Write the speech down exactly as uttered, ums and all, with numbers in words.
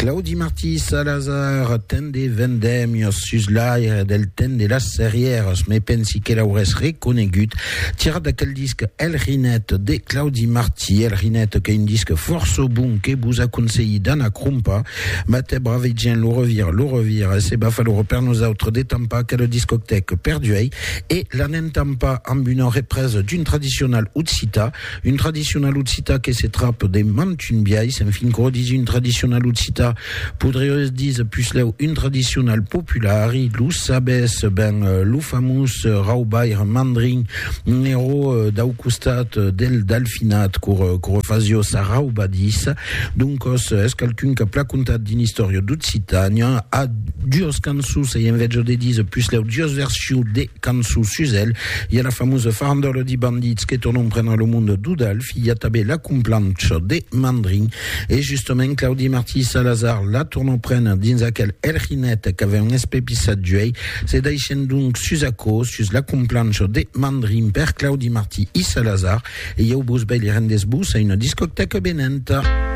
Claudi Marti Salazar tende vendemios sus l'aire del tende las serrieres, me pensi che l'aures reconegut tira d'aquel disc El Rinet de Claudi Marti. El Rinet che è un disc forso bon che vous a conseillé d'Anna Krumpa, mate bravidien lo revire, lo revire, se bafalo per nous autres des Tampa che le discothèque perduei et la nen Tampa amb une reprise d'une traditionnelle Utsita, une traditionnelle Utsita che se trappe des Mantun Biais, en fin gros dis une traditionnelle Utsita, poudreuse dise plus leu une traditionnelle populari, lou sabes ben lou famous raubair mandring nero daucustat del dalfinat cor corfazio sa raubadis, donc es quelqu'un che placuntat din historia d'Utsitania a dios cansus e invece de dise plus leu dios versiu de cansus susel, il y a la fameuse farandole di bandits che tornano prendre le monde d'Udalf, il y a tabé la complanche de mandring et justement Claudi Marti Salazar la tournon prenne dins aquel El Rinet qu'avait un espépissat duei, c'est d'aïchen donc susako, sus la complanche de mandring per Claudi Marti i Salazar et il y a au bousbel i rendesbous à une discothèque benenta.